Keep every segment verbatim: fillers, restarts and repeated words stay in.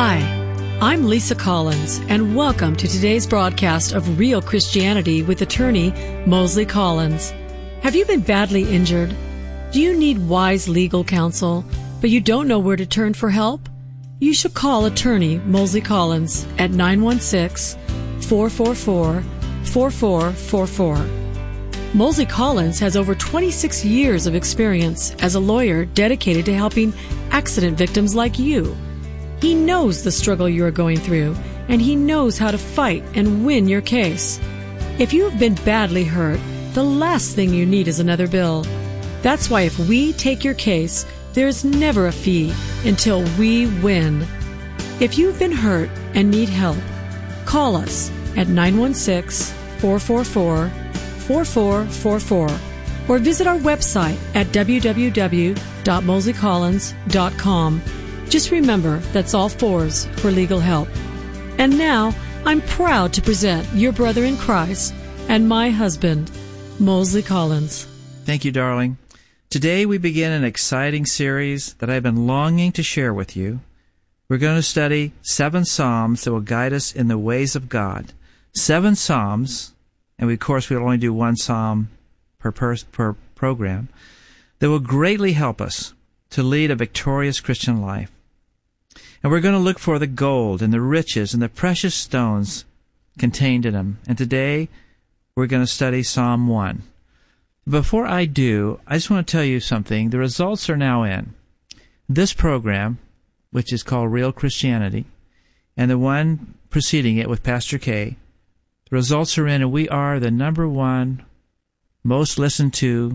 Hi, I'm Lisa Collins, and welcome to today's broadcast of Real Christianity with attorney Mosley Collins. Have you been badly injured? Do you need wise legal counsel, but you don't know where to turn for help? You should call attorney Mosley Collins at nine one six, four four four, four four four four. Mosley Collins has over twenty-six years of experience as a lawyer dedicated to helping accident victims like you. He knows the struggle you are going through, and he knows how to fight and win your case. If you have been badly hurt, the last thing you need is another bill. That's why if we take your case, there's never a fee until we win. If you've been hurt and need help, call us at nine one six, four four four, four four four four or visit our website at w w w dot mosley collins dot com. Just remember, that's all fours for legal help. And now, I'm proud to present your brother in Christ and my husband, Mosley Collins. Thank you, darling. Today we begin an exciting series that I've been longing to share with you. We're going to study seven Psalms that will guide us in the ways of God. Seven Psalms, and we, of course we'll only do one Psalm per, per, per program, that will greatly help us to lead a victorious Christian life. And we're going to look for the gold and the riches and the precious stones contained in them. And today, we're going to study Psalm one. Before I do, I just want to tell you something. The results are now in. This program, which is called Real Christianity, and the one preceding it with Pastor K, the results are in, and we are the number one most listened to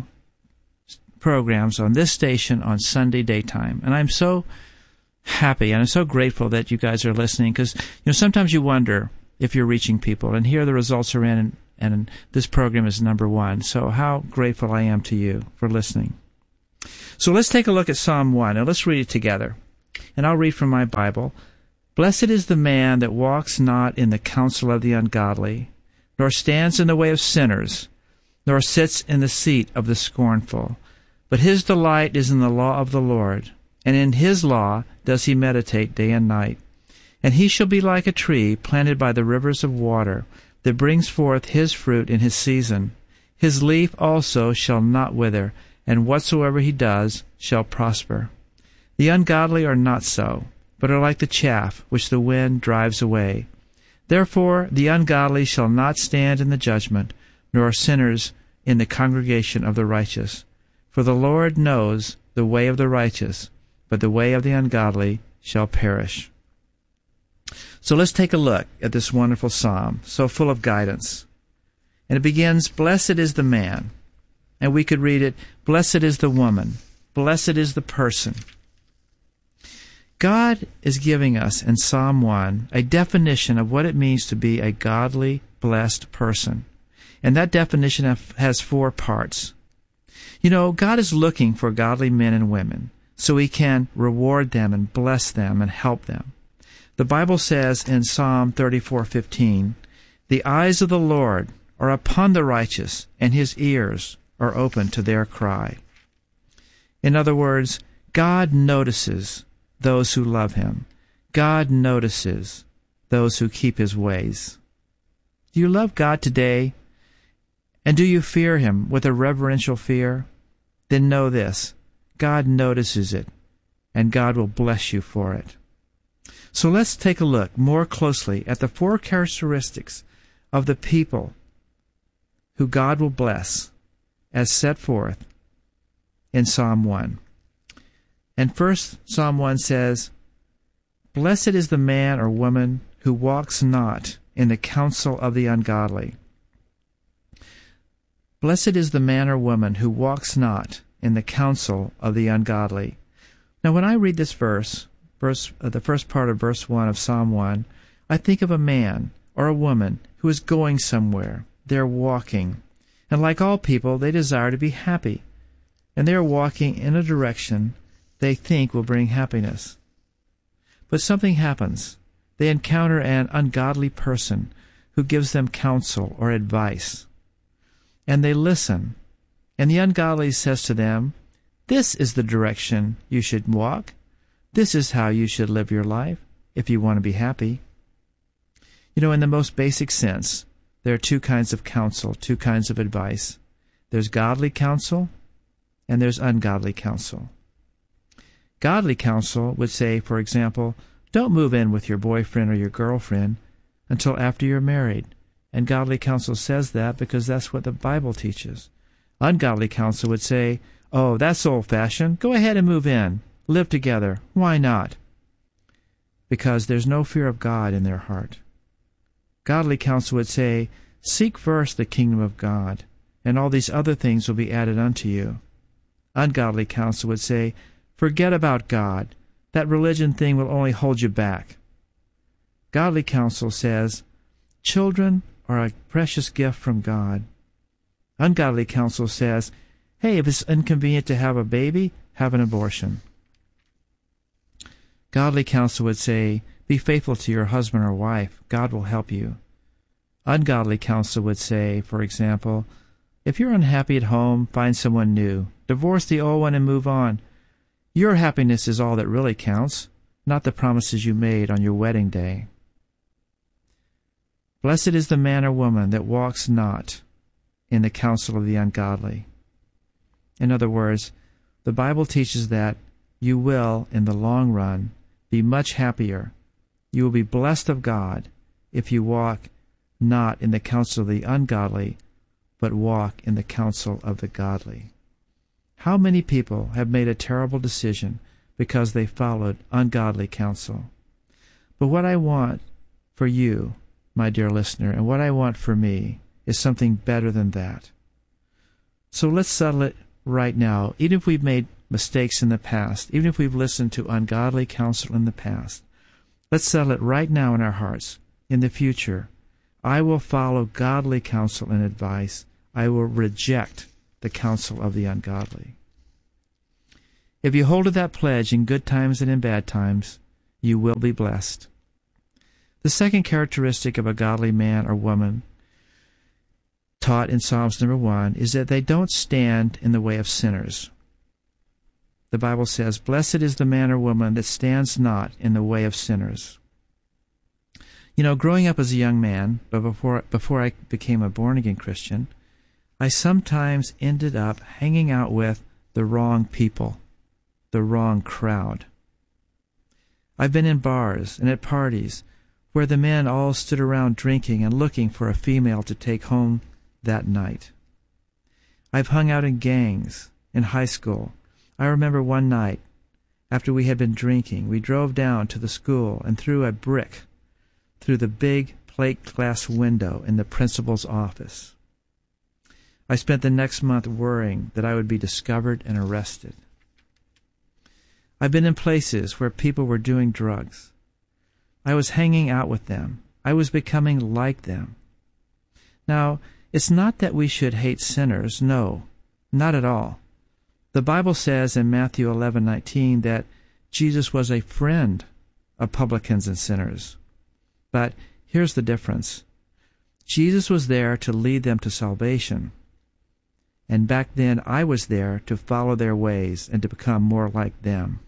programs on this station on Sunday daytime. And I'm so happy, and I'm so grateful that you guys are listening, because you know sometimes you wonder if you're reaching people, and here the results are in, and, and this program is number one. So how grateful I am to you for listening. So let's take a look at Psalm one, and let's read it together. And I'll read from my Bible. Blessed is the man that walks not in the counsel of the ungodly, nor stands in the way of sinners, nor sits in the seat of the scornful. But his delight is in the law of the Lord, and in his law does he meditate day and night. And he shall be like a tree planted by the rivers of water, that brings forth his fruit in his season. His leaf also shall not wither, and whatsoever he does shall prosper. The ungodly are not so, but are like the chaff which the wind drives away. Therefore the ungodly shall not stand in the judgment, nor sinners in the congregation of the righteous. For the Lord knows the way of the righteous, but the way of the ungodly shall perish. So let's take a look at this wonderful psalm, so full of guidance. And it begins, Blessed is the man. And we could read it, Blessed is the woman. Blessed is the person. God is giving us in Psalm one a definition of what it means to be a godly, blessed person. And that definition has four parts. You know, God is looking for godly men and women, so he can reward them and bless them and help them. The Bible says in Psalm thirty-four fifteen, The eyes of the Lord are upon the righteous, and his ears are open to their cry. In other words, God notices those who love him. God notices those who keep his ways. Do you love God today? And do you fear him with a reverential fear? Then know this. God notices it, and God will bless you for it. So let's take a look more closely at the four characteristics of the people who God will bless as set forth in Psalm one. And first, Psalm one says, Blessed is the man or woman who walks not in the counsel of the ungodly. Blessed is the man or woman who walks not in the counsel of the ungodly. Now, when I read this verse, verse uh, the first part of verse one of Psalm one, I think of a man or a woman who is going somewhere. They're walking. And like all people, they desire to be happy. And they are walking in a direction they think will bring happiness. But something happens. They encounter an ungodly person who gives them counsel or advice. And they listen. And the ungodly says to them, This is the direction you should walk. This is how you should live your life. if you want to be happy. You know, in the most basic sense, there are two kinds of counsel, two kinds of advice. There's godly counsel, and there's ungodly counsel. Godly counsel would say, for example, don't move in with your boyfriend or your girlfriend until after you're married. And godly counsel says that because that's what the Bible teaches. Ungodly counsel would say, oh, that's old-fashioned. Go ahead and move in. Live together. Why not? Because there's no fear of God in their heart. Godly counsel would say, seek first the kingdom of God, and all these other things will be added unto you. Ungodly counsel would say, forget about God. That religion thing will only hold you back. Godly counsel says, children are a precious gift from God. Ungodly counsel says, hey, if it's inconvenient to have a baby, have an abortion. Godly counsel would say, be faithful to your husband or wife. God will help you. Ungodly counsel would say, for example, if you're unhappy at home, find someone new. Divorce the old one and move on. Your happiness is all that really counts, not the promises you made on your wedding day. Blessed is the man or woman that walks not in the counsel of the ungodly. In other words, the Bible teaches that you will, in the long run, be much happier. You will be blessed of God if you walk not in the counsel of the ungodly, but walk in the counsel of the godly. How many people have made a terrible decision because they followed ungodly counsel? But what I want for you, my dear listener, and what I want for me is something better than that. So let's settle it right now. Even if we've made mistakes in the past, even if we've listened to ungodly counsel in the past, let's settle it right now in our hearts. In the future, I will follow godly counsel and advice. I will reject the counsel of the ungodly. If you hold to that pledge in good times and in bad times, you will be blessed. The second characteristic of a godly man or woman taught in Psalms number one is that they don't stand in the way of sinners. The Bible says, blessed is the man or woman that stands not in the way of sinners. You know, growing up as a young man, but before, before I became a born-again Christian, I sometimes ended up hanging out with the wrong people, the wrong crowd. I've been in bars and at parties where the men all stood around drinking and looking for a female to take home that night. I've hung out in gangs in high school. I remember one night, after we had been drinking, we drove down to the school and threw a brick through the big plate glass window in the principal's office. I spent the next month worrying that I would be discovered and arrested. I've been in places where people were doing drugs. I was hanging out with them. I was becoming like them. Now, it's not that we should hate sinners. No, not at all. The Bible says in Matthew eleven nineteen that Jesus was a friend of publicans and sinners. But here's the difference. Jesus was there to lead them to salvation. And back then I was there to follow their ways and to become more like them.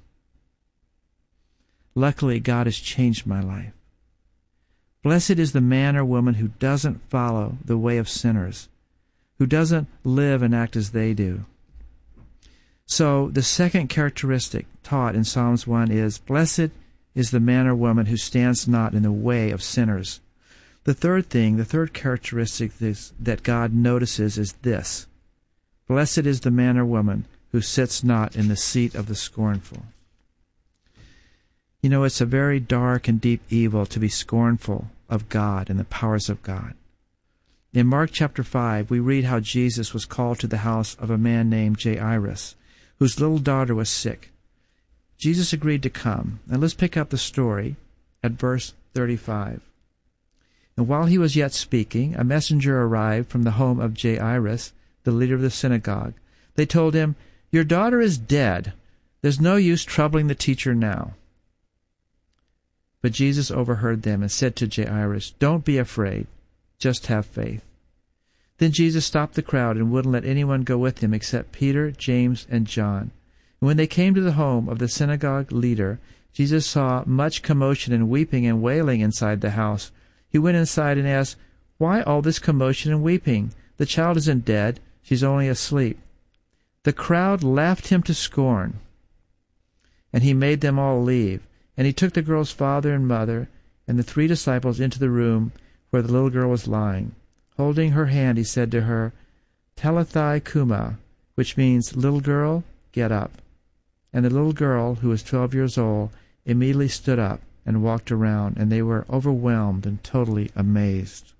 Luckily, God has changed my life. Blessed is the man or woman who doesn't follow the way of sinners, who doesn't live and act as they do. So the second characteristic taught in Psalms one is, blessed is the man or woman who stands not in the way of sinners. The third thing, the third characteristic is, that God notices is this: blessed is the man or woman who sits not in the seat of the scornful. You know, it's a very dark and deep evil to be scornful of God and the powers of God. In Mark chapter five, we read how Jesus was called to the house of a man named Jairus, whose little daughter was sick. Jesus agreed to come. And let's pick up the story at verse thirty-five. And while he was yet speaking, a messenger arrived from the home of Jairus, the leader of the synagogue. They told him, your daughter is dead. There's no use troubling the teacher now. But Jesus overheard them and said to Jairus, don't be afraid, just have faith. Then Jesus stopped the crowd and wouldn't let anyone go with him except Peter, James, and John. And when they came to the home of the synagogue leader, Jesus saw much commotion and weeping and wailing inside the house. He went inside and asked, "Why all this commotion and weeping? The child isn't dead. She's only asleep." The crowd laughed him to scorn, and he made them all leave. And he took the girl's father and mother and the three disciples into the room where the little girl was lying. Holding her hand, he said to her, "Talitha cumi," which means, "Little girl, get up." And the little girl, who was twelve years old, immediately stood up and walked around, and they were overwhelmed and totally amazed.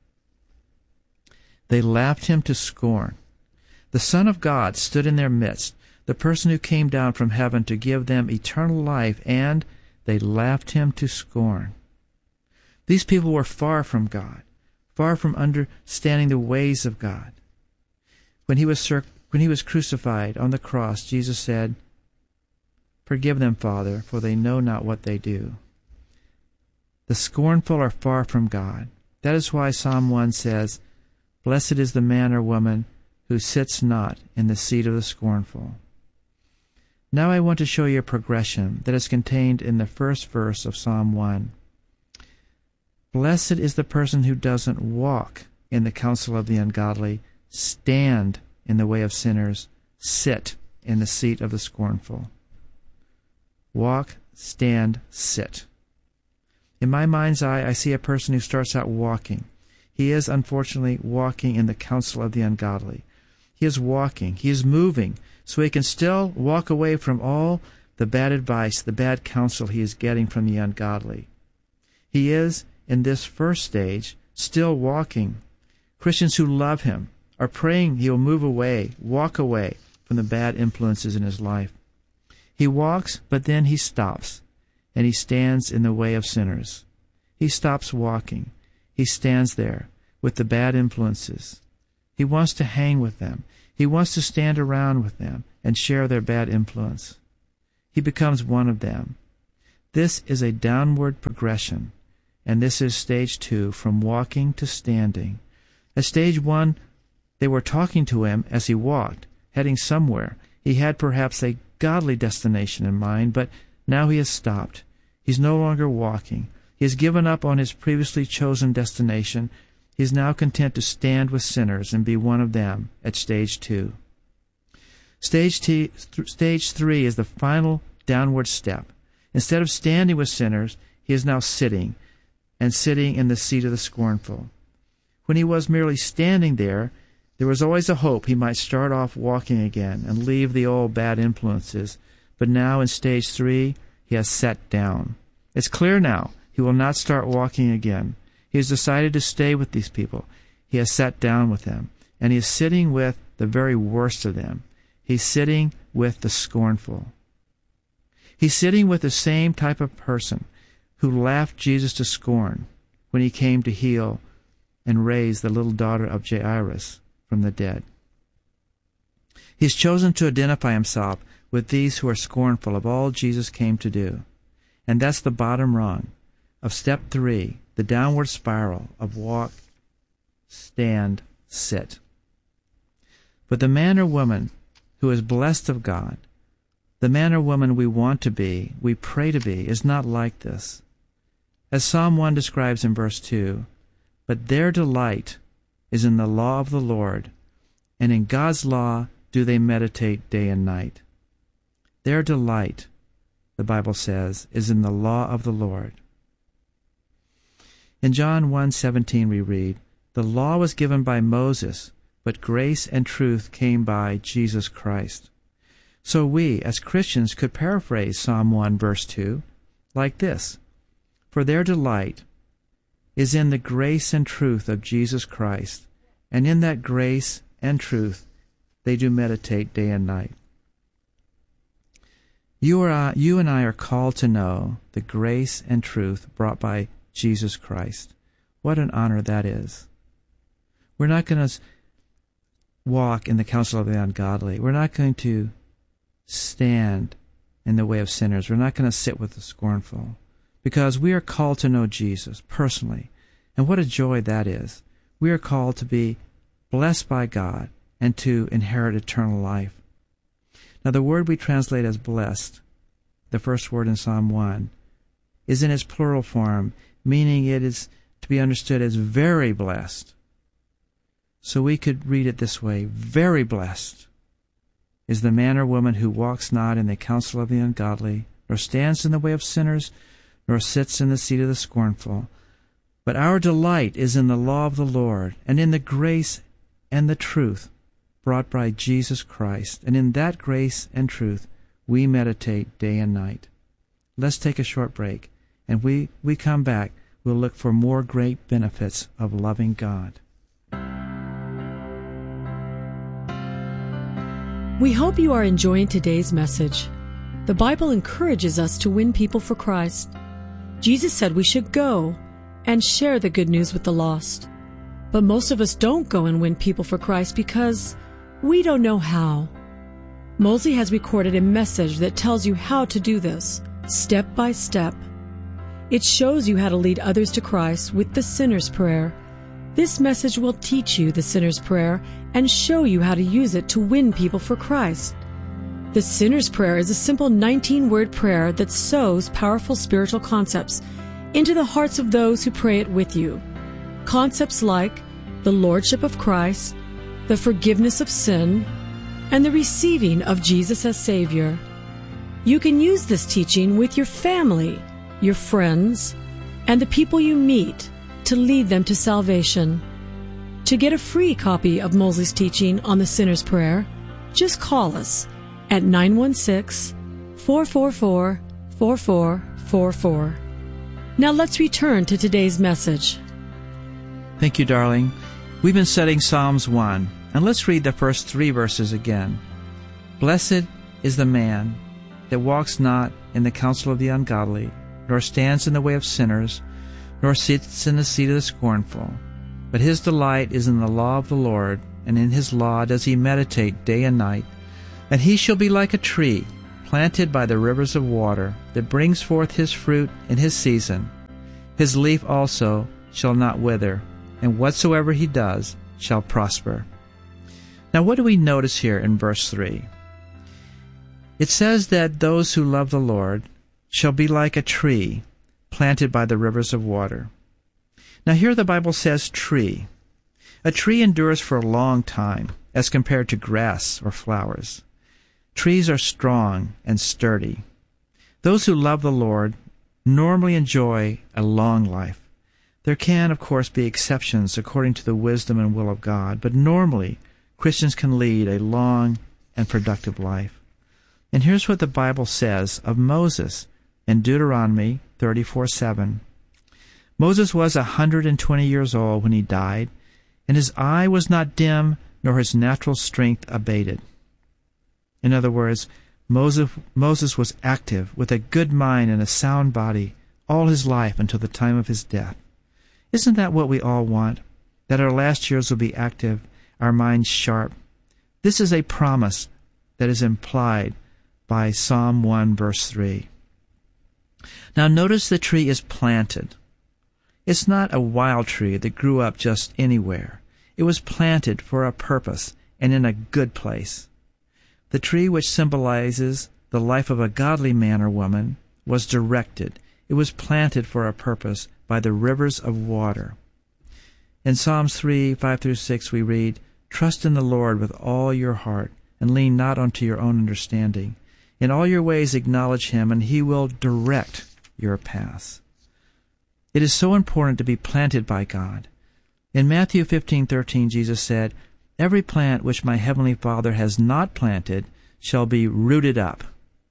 They laughed him to scorn. The Son of God stood in their midst, the person who came down from heaven to give them eternal life, and they laughed him to scorn. These people were far from God, far from understanding the ways of God. When he was cir- when he was crucified on the cross, Jesus said, "Forgive them, Father, for they know not what they do." The scornful are far from God. That is why Psalm one says, "Blessed is the man or woman who sits not in the seat of the scornful." Now I want to show you a progression that is contained in the first verse of Psalm one. Blessed is the person who doesn't walk in the counsel of the ungodly, stand in the way of sinners, sit in the seat of the scornful. Walk, stand, sit. In my mind's eye, I see a person who starts out walking. He is, unfortunately, walking in the counsel of the ungodly. He is walking, he is moving, so he can still walk away from all the bad advice, the bad counsel he is getting from the ungodly. He is, in this first stage, still walking. Christians who love him are praying he will move away, walk away from the bad influences in his life. He walks, but then he stops, and he stands in the way of sinners. He stops walking. He stands there with the bad influences. He wants to hang with them. He wants to stand around with them and share their bad influence. He becomes one of them. This is a downward progression, and this is stage two, from walking to standing. At stage one, they were talking to him as he walked, heading somewhere. He had perhaps a godly destination in mind, but now he has stopped. He's no longer walking. He has given up on his previously chosen destination. He is now content to stand with sinners and be one of them at stage two. Stage, t- th- stage three is the final downward step. Instead of standing with sinners, he is now sitting, and sitting in the seat of the scornful. When he was merely standing there, there was always a hope he might start off walking again and leave the old bad influences. But now in stage three, he has sat down. It's clear now he will not start walking again. He has decided to stay with these people. He has sat down with them, and he is sitting with the very worst of them. He's sitting with the scornful. He's sitting with the same type of person who laughed Jesus to scorn when he came to heal and raise the little daughter of Jairus from the dead. He's chosen to identify himself with these who are scornful of all Jesus came to do. And that's the bottom rung of step three, the downward spiral of walk, stand, sit. But the man or woman who is blessed of God, the man or woman we want to be, we pray to be, is not like this. As Psalm one describes in verse two, but their delight is in the law of the Lord, and in God's law do they meditate day and night. Their delight, the Bible says, is in the law of the Lord. In John one seventeen we read, "The law was given by Moses, but grace and truth came by Jesus Christ." So we, as Christians, could paraphrase Psalm one, verse two, like this: "For their delight is in the grace and truth of Jesus Christ, and in that grace and truth they do meditate day and night." You, are, you and I are called to know the grace and truth brought by Jesus Christ. What an honor that is. We're not going to walk in the counsel of the ungodly. We're not going to stand in the way of sinners. We're not going to sit with the scornful, because we are called to know Jesus personally. And what a joy that is. We are called to be blessed by God and to inherit eternal life. Now, the word we translate as blessed, the first word in Psalm one, is in its plural form, meaning it is to be understood as very blessed. So we could read it this way: very blessed is the man or woman who walks not in the counsel of the ungodly, nor stands in the way of sinners, nor sits in the seat of the scornful. But our delight is in the law of the Lord, and in the grace and the truth brought by Jesus Christ. And in that grace and truth we meditate day and night. Let's take a short break, and we, we come back, we'll look for more great benefits of loving God. We hope you are enjoying today's message. The Bible encourages us to win people for Christ. Jesus said we should go and share the good news with the lost. But most of us don't go and win people for Christ because we don't know how. Mosley has recorded a message that tells you how to do this, step by step. It shows you how to lead others to Christ with the sinner's prayer. This message will teach you the sinner's prayer and show you how to use it to win people for Christ. The sinner's prayer is a simple nineteen-word prayer that sows powerful spiritual concepts into the hearts of those who pray it with you. Concepts like the Lordship of Christ, the forgiveness of sin, and the receiving of Jesus as Savior. You can use this teaching with your family, your friends, and the people you meet to lead them to salvation. To get a free copy of Mosley's teaching on the sinner's prayer, just call us at nine one six, four four four, four four four four. Now let's return to today's message. Thank you, darling. We've been studying Psalms one, and let's read the first three verses again. Blessed is the man that walks not in the counsel of the ungodly, nor stands in the way of sinners, nor sits in the seat of the scornful. But his delight is in the law of the Lord, and in his law does he meditate day and night. And he shall be like a tree planted by the rivers of water, that brings forth his fruit in his season. His leaf also shall not wither, and whatsoever he does shall prosper. Now what do we notice here in verse three? It says that those who love the Lord shall be like a tree planted by the rivers of water. Now here the Bible says tree. A tree endures for a long time as compared to grass or flowers. Trees are strong and sturdy. Those who love the Lord normally enjoy a long life. There can, of course, be exceptions according to the wisdom and will of God, but normally Christians can lead a long and productive life. And here's what the Bible says of Moses in Deuteronomy thirty-four seven. Moses was a hundred and twenty years old when he died, and his eye was not dim, nor his natural strength abated. In other words, Moses, Moses was active, with a good mind and a sound body, all his life until the time of his death. Isn't that what we all want? That our last years will be active, our minds sharp. This is a promise that is implied by Psalm one, verse three. Now notice the tree is planted. It's not a wild tree that grew up just anywhere. It was planted for a purpose and in a good place. The tree, which symbolizes the life of a godly man or woman, was directed. It was planted for a purpose by the rivers of water. In Psalms three, five through six, we read, Trust in the Lord with all your heart, and lean not unto your own understanding. In all your ways acknowledge him, and he will direct your paths. It is so important to be planted by God. In Matthew fifteen thirteen, Jesus said, Every plant which my heavenly Father has not planted shall be rooted up.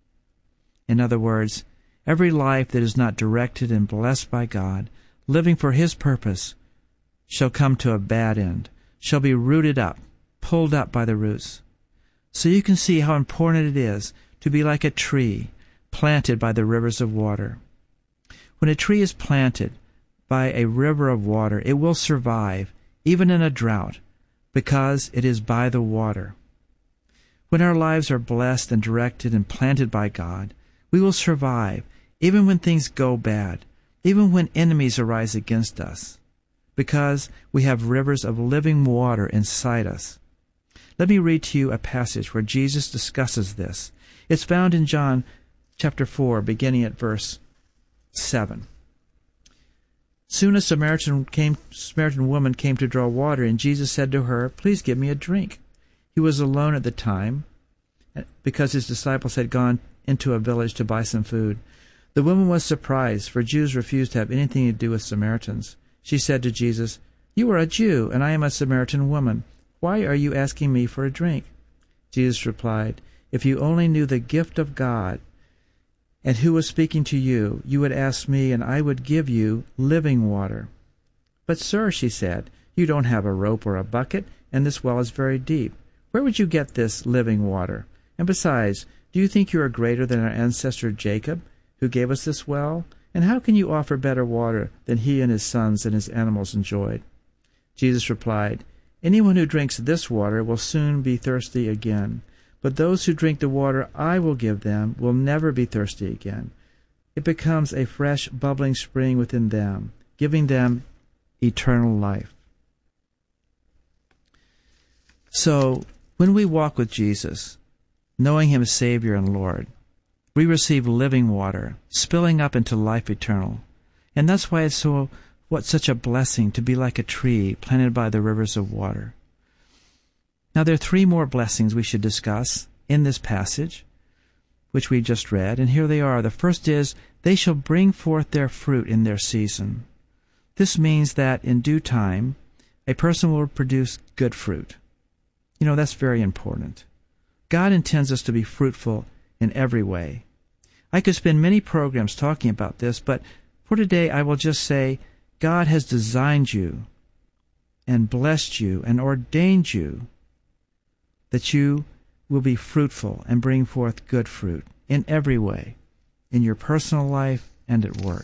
In other words, every life that is not directed and blessed by God, living for his purpose, shall come to a bad end, shall be rooted up, pulled up by the roots. So you can see how important it is to be like a tree planted by the rivers of water. When a tree is planted by a river of water, it will survive, even in a drought, because it is by the water. When our lives are blessed and directed and planted by God, we will survive, even when things go bad, even when enemies arise against us, because we have rivers of living water inside us. Let me read to you a passage where Jesus discusses this. It's found in John chapter four, beginning at verse seven. Soon a Samaritan came, Samaritan woman came to draw water, and Jesus said to her, "Please give me a drink." He was alone at the time, because his disciples had gone into a village to buy some food. The woman was surprised, for Jews refused to have anything to do with Samaritans. She said to Jesus, "You are a Jew, and I am a Samaritan woman. Why are you asking me for a drink?" Jesus replied, "If you only knew the gift of God and who was speaking to you, you would ask me, and I would give you living water." "But, sir," she said, "you don't have a rope or a bucket, and this well is very deep. Where would you get this living water? And besides, do you think you are greater than our ancestor Jacob, who gave us this well? And how can you offer better water than he and his sons and his animals enjoyed?" Jesus replied, "Anyone who drinks this water will soon be thirsty again. But those who drink the water I will give them will never be thirsty again. It becomes a fresh, bubbling spring within them, giving them eternal life." So, when we walk with Jesus, knowing him as Savior and Lord, we receive living water, spilling up into life eternal. And that's why it's so what such a blessing to be like a tree planted by the rivers of water. Now there are three more blessings we should discuss in this passage, which we just read, and here they are. The first is, they shall bring forth their fruit in their season. This means that in due time, a person will produce good fruit. You know, that's very important. God intends us to be fruitful in every way. I could spend many programs talking about this, but for today I will just say, God has designed you and blessed you and ordained you that you will be fruitful and bring forth good fruit in every way, in your personal life and at work.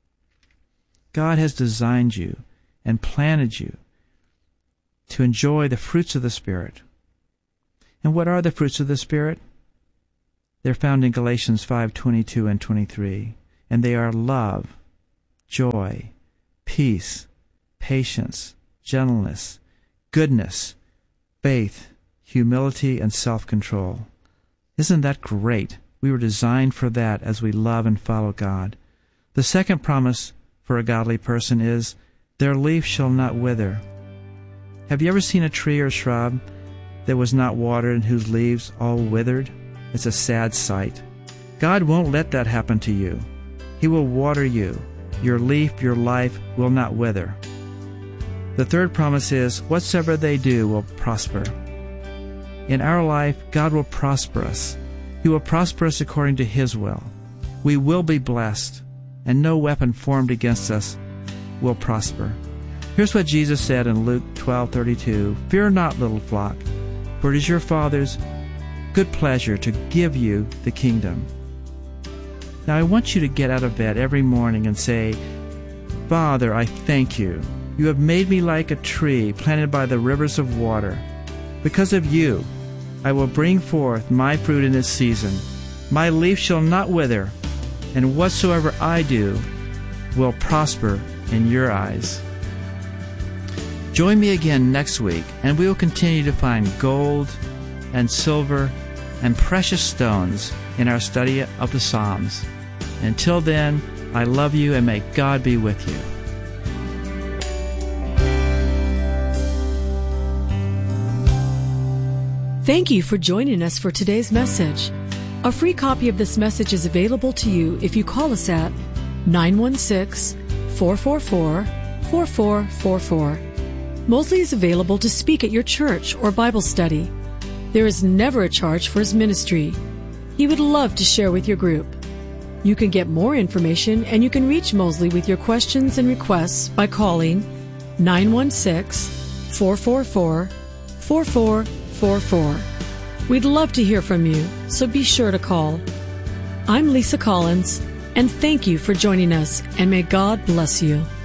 God has designed you and planted you to enjoy the fruits of the Spirit. And what are the fruits of the Spirit? They're found in Galatians five twenty-two and twenty-three, and they are love, joy, peace, patience, gentleness, goodness, faith, humility, and self-control. Isn't that great? We were designed for that as we love and follow God. The second promise for a godly person is, their leaf shall not wither. Have you ever seen a tree or shrub that was not watered and whose leaves all withered? It's a sad sight. God won't let that happen to you. He will water you. Your leaf, your life will not wither. The third promise is, whatsoever they do will prosper. In our life, God will prosper us. He will prosper us according to His will. We will be blessed, and no weapon formed against us will prosper. Here's what Jesus said in Luke twelve thirty-two, "Fear not, little flock, for it is your Father's good pleasure to give you the kingdom." Now I want you to get out of bed every morning and say, "Father, I thank you. You have made me like a tree planted by the rivers of water. Because of you, I will bring forth my fruit in its season. My leaf shall not wither, and whatsoever I do will prosper in your eyes." Join me again next week, and we will continue to find gold and silver and precious stones in our study of the Psalms. Until then, I love you, and may God be with you. Thank you for joining us for today's message. A free copy of this message is available to you if you call us at nine one six, four four four, four four four four. Mosley is available to speak at your church or Bible study. There is never a charge for his ministry. He would love to share with your group. You can get more information, and you can reach Mosley with your questions and requests by calling nine one six, four four four, four four four four. We'd love to hear from you, so be sure to call. I'm Lisa Collins, and thank you for joining us, and may God bless you.